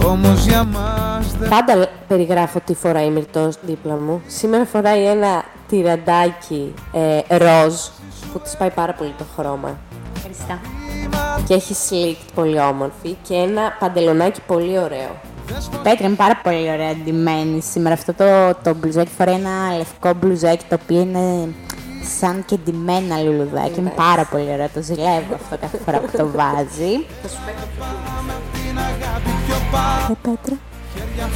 Όμως για μας δεν... Πάντα περιγράφω τι φοράει η Μυρτώς δίπλα μου. Σήμερα φοράει ένα τυραντάκι ροζ που της πάει πάρα πολύ το χρώμα. Ευχαριστώ. Και έχει slicked πολύ όμορφη και ένα παντελονάκι πολύ ωραίο. Η Πέτρα είναι πάρα πολύ ωραία ντυμένη σήμερα. Αυτό το μπλουζάκι φοράει ένα λευκό μπλουζάκι το οποίο είναι σαν και ντυμένα λουλουδάκι. Είναι πάρα πολύ ωραίο. Το ζηλεύω αυτό κάθε φορά που το βάζει. Θα σου πω Πέτρα.